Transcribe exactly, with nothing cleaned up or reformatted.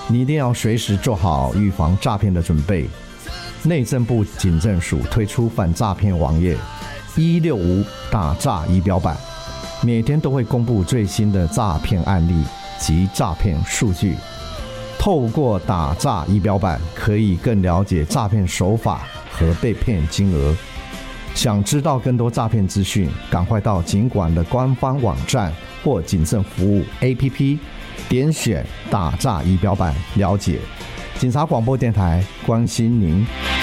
你一定要随时做好预防诈骗的准备。内政部警政署推出反诈骗网页一六五打诈仪表板，每天都会公布最新的诈骗案例及诈骗数据。透过打诈仪表板，可以更了解诈骗手法和被骗金额。想知道更多诈骗资讯，赶快到警管的官方网站或警政服务 A P P， 点选打诈仪表板了解。警察广播电台关心您。